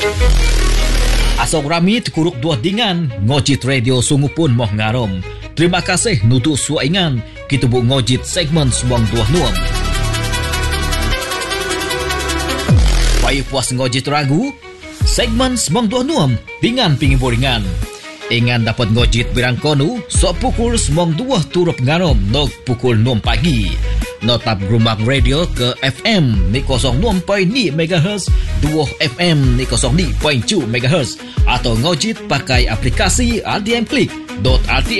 Asok rami terkuruk dua dingan ngojit radio sungupun moh ngarom. Terima kasih nutu suaingan kita bu ngojit segmen semang dua nuam. Bayu puas ngojit ragu segmen semang dua nuam dengan pingin boringan. Ingan dapat ngojit birang konu so pukul semang dua turup ngarom nog pukul 6 pagi. Notap gerumbang radio ke FM ni 06.2 MHz, 2 FM ni 02.2 MHz atau ngojit pakai aplikasi RTM Click.RTM